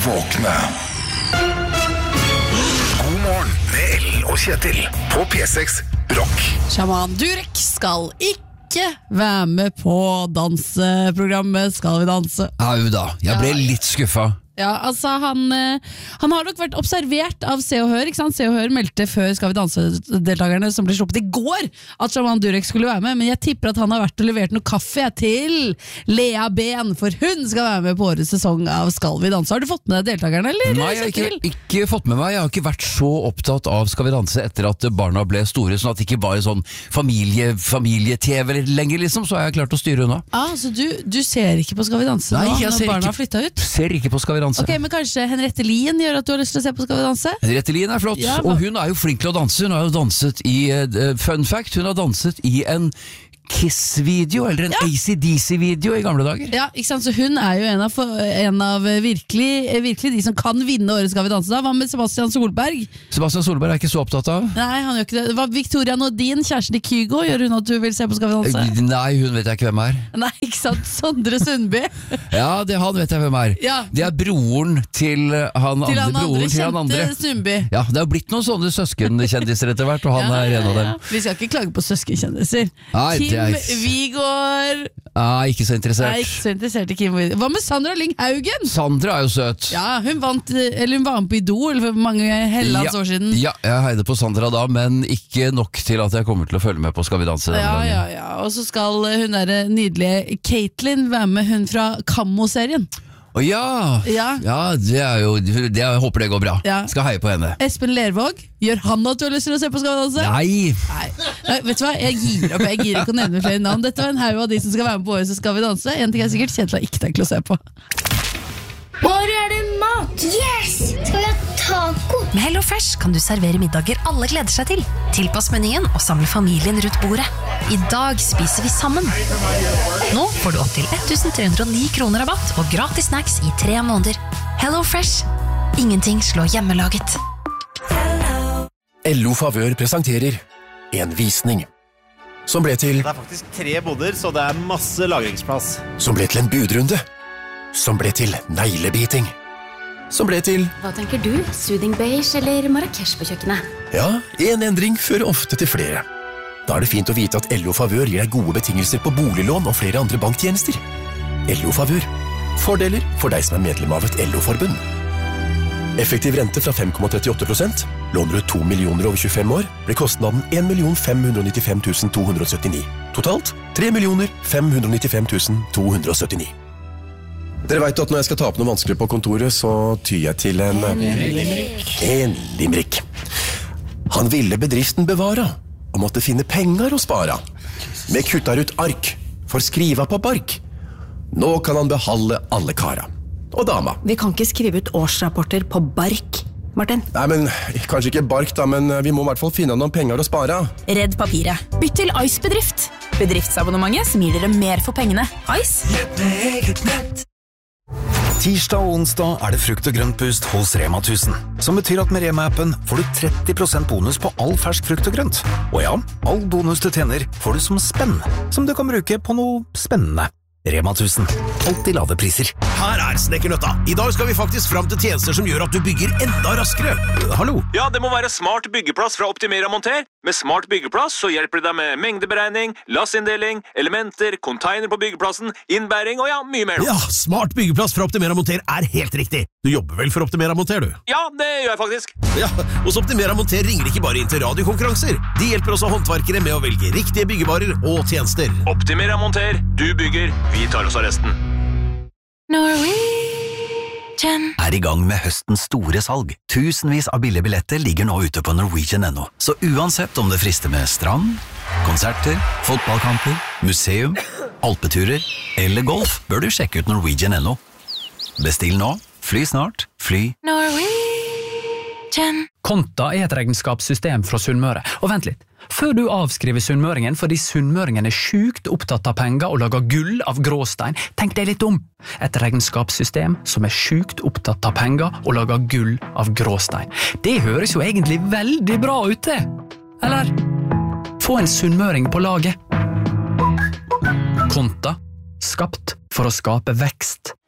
Våkne. God morgen med Ellen og Kjetil på P6 Rock. Shaman Durek skal ikke være med på danseprogrammet Skal vi danse. Au da, jeg ble litt skuffa. Ja, altså han har nok vært observert av Se og Hør, ikke sant? Se og Hør meldte før Skal vi danse-deltakerne som ble sluppet i går at Shaman Durek skulle være med, men jeg tipper at han har vært og levert noe kaffe til Lea Ben, for hun skal være med på årets sesong av Skal vi danse. Har du fått med deg deltakerne, eller? Nei, jeg har ikke fått med meg. Jeg har ikke vært så opptatt av Skal vi danse etter at barna ble store, sånn at det ikke var en sånn familie-TV lenger, liksom, så har jeg klart å styre unna. Så du ser ikke på Skal vi danse? Nei, nå, jeg når barna har flyttet ut? Ser ikke på Skal vi danse. Ok, men kanskje Henriette Lien gjør at du har lyst til å se på Skal vi danse? Henriette Lien er flott, Ja, og hun er jo flink til å danse. Hun har jo danset i, fun fact, hun har danset i en Kiss-video, eller en AC/DC-video i gamle dager. Ja, ikke sant? Så hun er jo en av virkelig de som kan vinne årets Skal vi danse da. Hva med Sebastian Solberg? Sebastian Solberg er ikke så opptatt av. Nei, han gjør ikke det. Hva Victoria Nordin, kjæresten til Kygo, gjør hun at du vil se på Skal vi danse? Nei, hun vet jeg ikke hvem er. Nei, ikke sant? Sondre Sundby. Ja, han vet jeg hvem er. Ja. Det er broren til han andre. Kjente Sundby. Ja, det har blitt noen sånne søskenkjendiser etter hvert, og han er en av dem. Vi skal ikke klage på søskenkjendiser. Nei, Kim Vigård. Ikke så interessert. Nei, ikke så interessert i Kim Vigård. Hva med Sandra Lyng Haugen? Sandra er jo søt. Ja, hun var med på Idol for mange hellands år siden. Ja, jeg heide på Sandra da, men ikke nok til at jeg kommer til å følge med på Skal vi danse. Ja. Og så skal hun der nydelige Caitlyn være med, hun fra Kammo-serien. Ja, det er jo jeg håper det går bra. Ja. Skal heie på henne. Espen Lervåg, gjør han at du har lyst til å se på Skal vi danse? Nei, vet du hva, jeg gir opp. Jeg gir ikke å nevne flere navn. Dette var en haug av de som skal være med på året, så Skal vi danse. En ting er sikkert, Kjetil har ikke tenkt å se på. Hvor er det mat? Yes! Skal vi ha taco? Med Hello Fresh kan du servere middager alle gleder seg til. Tilpass menyen og samle familien rundt bordet. I dag spiser vi sammen. Nå får du opp til 1309 kroner rabatt og gratis snacks i 3 måneder. Hello Fresh. Ingenting slår hjemmelaget. LO Favør presenterer en visning som ble til Det er faktisk 3 boder, så det er masse lagringsplass. Som ble til en budrunde. Som ble til neglebiting. Som ble til Hva tenker du? Soothing beige eller Marrakesh på kjøkkenet? Ja, en endring fører ofte til flere. Da er det fint å vite at LO Favør gir deg gode betingelser på boliglån og flere andre banktjenester. LO Favør. Fordeler for deg som er medlem av et LO-forbund. Effektiv rente fra 5,38%. Låner du 2 millioner over 25 år, blir kostnaden 1.595.279. Totalt 3.595.279. Dere vet at når jeg skal ta opp noe vanskelig på kontoret, så tyr jeg til en limerick. Han ville bedriften bevara, og måtte finne penger å spara. Med kuttar ut ark, for skriva på bark. Nå kan han behalde alle kara. Og dama. Vi kan ikke skrive ut årsrapporter på bark, Martin. Nei, men kanskje ikke bark da, men vi må I hvert fall finne noen penger å spara. Redd papiret. Bytt til Ice Bedrift. Bedriftsabonnementet som gir dere mer for pengene. Ice. Tirsdag og onsdag er det frukt og grøntboost hos Rema 1000, som betyr at med Rema-appen får du 30% bonus på all fersk frukt og grønt. Og ja, all bonus du tjener får du som spenn, som du kan bruke på noe spennende. Rema 1000. Alltid lave priser. Her er Snekkernøtta. I dag skal vi faktisk fram til tjenester som gjør at du bygger enda raskere. Hallo? Ja, det må være Smart byggeplass fra Optimera Monter. Med Smart byggeplass så hjelper det deg med mengdeberegning, lassinndeling, elementer, container på byggeplassen, innbæring og ja, mye mer. Ja, Smart byggeplass fra Optimera Monter er helt riktig. Du jobber vel for Optimera Monter, du? Ja, det gjør jeg faktisk. Ja, hos Optimera Monter ringer ikke bare inn til radiokonkurranser. De hjelper også håndverkere med å velge riktige byggevarer og tjenester. Optimera Monter. Du bygger, vi tar oss av resten. Er I gang med høstens store salg. Tusenvis av billige billetter ligger nå ute på Norwegian.no. Så uansett om det frister med strand, konserter, fotballkamper, museum, alpeturer eller golf, bør du sjekke ut Norwegian.no. Bestill nå, fly snart, fly Konta et regnskapssystem fra Sunnmøre. Og vent litt, før du avskriver sunnmøringen fordi sunnmøringen sjukt opptatt av penger og lager gull av gråstein, tenk deg litt om. Et regnskapssystem som sjukt opptatt av penger og lager gull av gråstein. Det høres jo egentlig veldig bra ut det. Eller? Få en sunnmøring på laget. Konta, skapt for å skape vekst.